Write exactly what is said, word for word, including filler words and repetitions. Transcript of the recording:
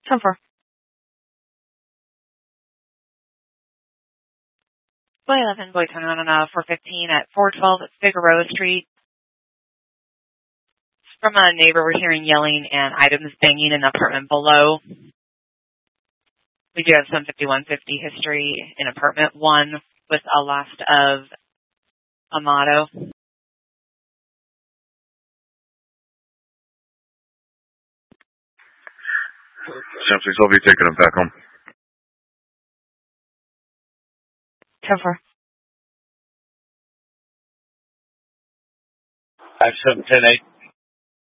ten four. Boy eleven, boy turn on uh, four fifteen at four twelve at Figueroa Street. From a neighbor, we're hearing yelling and items banging in the apartment below. We do have some fifty-one fifty history in apartment one with a last of Amato. Sam six, I'll be taking him back home. ten four. five seven ten eight.